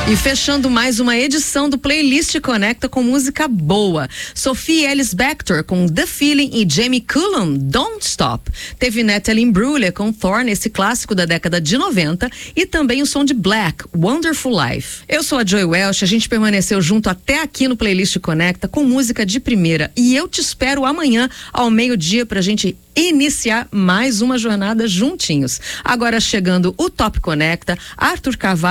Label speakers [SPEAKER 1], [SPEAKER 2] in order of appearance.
[SPEAKER 1] E fechando mais uma edição do Playlist Conecta com música boa. Sophie Ellis Bextor com The Feeling e Jamie Cullum, Don't Stop. Teve Natalie Imbruglia com Thorn, esse clássico da década de 90, e também o som de Black, Wonderful Life. Eu sou a Joy Welch, a gente permaneceu junto até aqui no Playlist Conecta com música de primeira, e eu te espero amanhã ao meio-dia pra gente iniciar mais uma jornada juntinhos. Agora chegando o Top Conecta, Arthur Carvalho